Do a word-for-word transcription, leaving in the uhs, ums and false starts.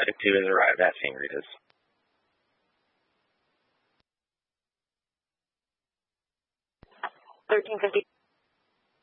Medic two has arrived at Saint Rita's. thirteen fifty.